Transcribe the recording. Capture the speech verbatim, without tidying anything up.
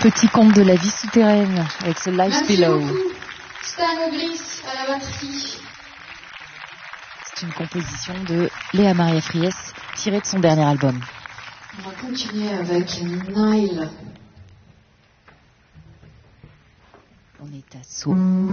Petit conte de la vie souterraine avec ce Life Merci Below. beaucoup, Stan Oglis à la batterie. C'est une composition de Léa Maria Fries tirée de son dernier album. On va continuer avec Nile. On est à Sceaux.